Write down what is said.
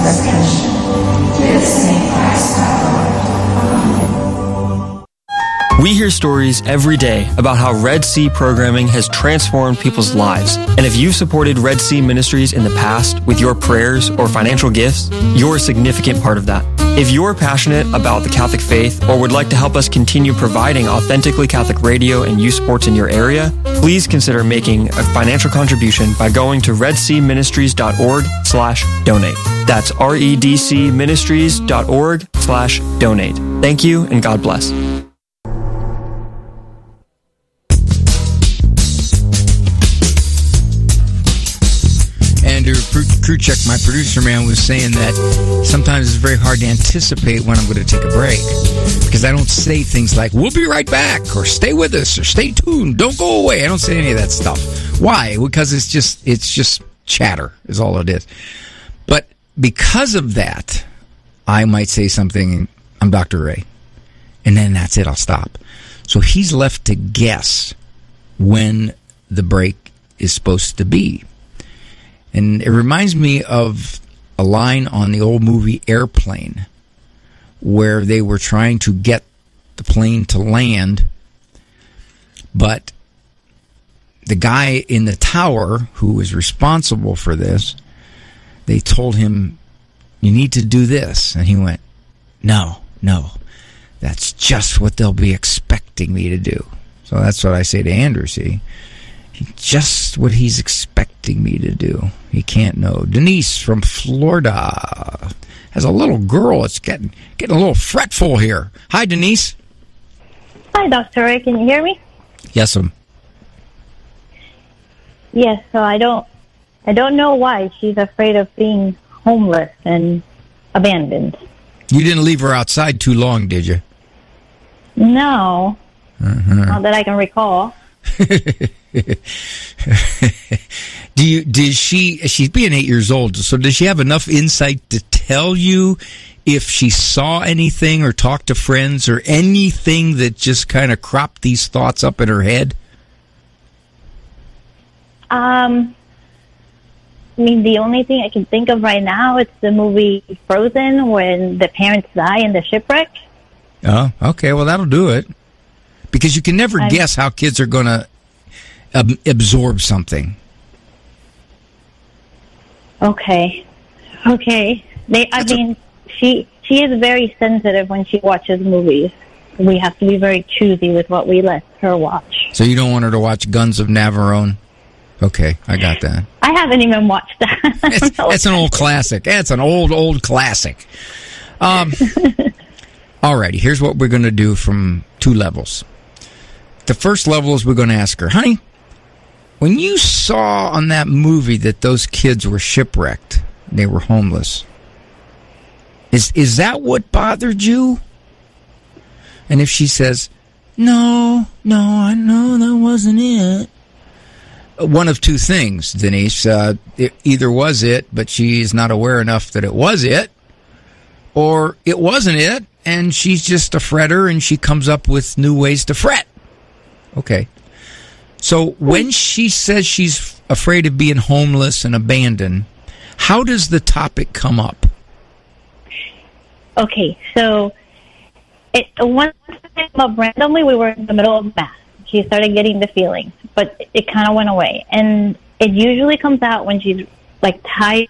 attention. Give St. Christ. We hear stories every day about how Red Sea programming has transformed people's lives. And if you've supported Red Sea Ministries in the past with your prayers or financial gifts, you're a significant part of that. If you're passionate about the Catholic faith or would like to help us continue providing authentically Catholic radio and youth sports in your area, please consider making a financial contribution by going to redseaministries.org/donate. That's redcministries.org/donate. Thank you and God bless. Andrew Kruchek, my producer man, was saying that sometimes it's very hard to anticipate when I'm going to take a break because I don't say things like, we'll be right back, or stay with us, or stay tuned, don't go away. I don't say any of that stuff. Why? Because it's just chatter is all it is. But because of that, I might say something, I'm Dr. Ray, and then that's it, I'll stop. So he's left to guess when the break is supposed to be. And it reminds me of a line on the old movie Airplane, where they were trying to get the plane to land, but the guy in the tower who was responsible for this, they told him, you need to do this. And he went, no, that's just what they'll be expecting me to do. So that's what I say to Andrew, see? Just what he's expecting me to do. He can't know. Denise from Florida has a little girl. It's getting a little fretful here. Hi, Denise. Hi, Dr. Ray. Can you hear me? Yes, ma'am. Yes. So I don't know why she's afraid of being homeless and abandoned. You didn't leave her outside too long, did you? No. Not that I can recall. She's being 8 years old, so does she have enough insight to tell you if she saw anything or talked to friends or anything that just kind of cropped these thoughts up in her head? I mean, the only thing I can think of right now is the movie Frozen when the parents die in the shipwreck. Oh, okay. Well, that'll do it. Because you can never guess how kids are going to absorb something. Okay. I mean, she is very sensitive when she watches movies. We have to be very choosy with what we let her watch. So you don't want her to watch Guns of Navarone? Okay, I got that. I haven't even watched that. That's an old classic. That's an old classic. Alrighty, here's what we're going to do from two levels. The first level is we're going to ask her, honey, when you saw on that movie that those kids were shipwrecked, they were homeless, is that what bothered you? And if she says, no, I know that wasn't it. One of two things, Denise. It either was it, but she's not aware enough that it was it, or it wasn't it, and she's just a fretter and she comes up with new ways to fret. Okay. So when she says she's afraid of being homeless and abandoned, how does the topic come up? Okay, so once it came up randomly, we were in the middle of math. She started getting the feeling, but it kind of went away. And it usually comes out when she's like tired